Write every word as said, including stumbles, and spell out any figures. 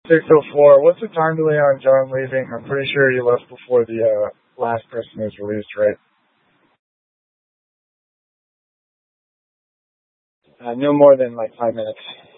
six oh four. What's the time delay on John leaving? I'm pretty sure he left before the uh, last person was released, right? Uh, no more than like five minutes.